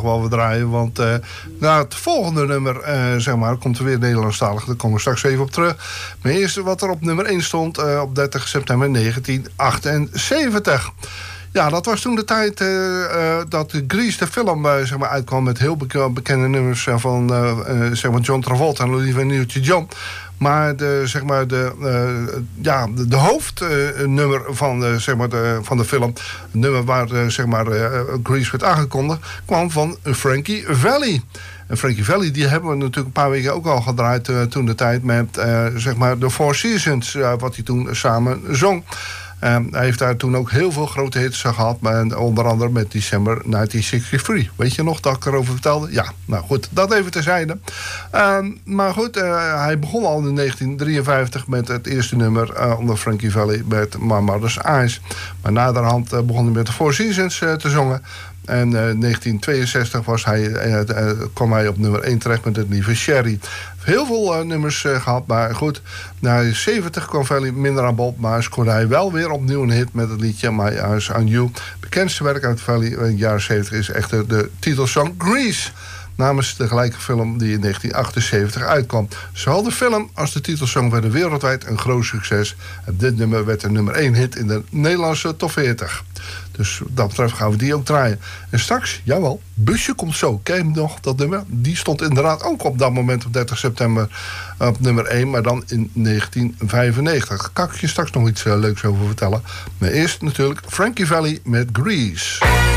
wel weer draaien. Want het volgende nummer, zeg maar, komt er weer Nederlandstalig. Daar komen we straks even op terug. Maar eerst wat er op nummer 1 stond op 30 september 1978. Ja, dat was toen de tijd dat Grease, de film, zeg maar, uitkwam met heel bekende nummers van zeg maar John Travolta en Olivia Newton-John. Maar de hoofdnummer van, zeg maar van de film, het nummer waar zeg maar, Grease werd aangekondigd, kwam van Frankie Valli. En Frankie Valli, die hebben we natuurlijk een paar weken ook al gedraaid toen de tijd met zeg maar The Four Seasons, wat hij toen samen zong. Hij heeft daar toen ook heel veel grote hits gehad. Onder andere met December 1963. Weet je nog dat ik erover vertelde? Ja, nou goed, dat even terzijde. Maar goed, hij begon al in 1953 met het eerste nummer onder Frankie Valli met My Mother's Eyes. Maar naderhand begon hij met de Four Seasons te zongen. En in 1962 kwam hij op nummer 1 terecht met het lieve Sherry. Heel veel nummers gehad, maar goed. Na 70 kwam Valli minder aan bod, maar scoorde hij wel weer opnieuw een hit met het liedje My Eyes on You. Bekendste werk uit Valli in de jaren 70 is echter de titelsong Grease, namens de gelijke film die in 1978 uitkwam. Zowel de film als de titelsong werden wereldwijd een groot succes. En dit nummer werd een nummer 1 hit in de Nederlandse top 40. Dus wat dat betreft gaan we die ook draaien. En straks, jawel, Busje komt zo. Ken je nog dat nummer? Die stond inderdaad ook op dat moment op 30 september op nummer 1, maar dan in 1995. Daar kan ik je straks nog iets leuks over vertellen. Maar eerst natuurlijk Frankie Valli met Grease.